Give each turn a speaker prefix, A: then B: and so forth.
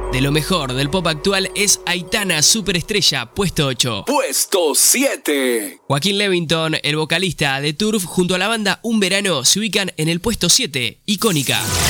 A: De lo mejor del pop actual es Aitana Superestrella, puesto 8.
B: Puesto 7.
A: Joaquín Levington, el vocalista de Turf, junto a la banda Un Verano, se ubican en el puesto 7, Icónica.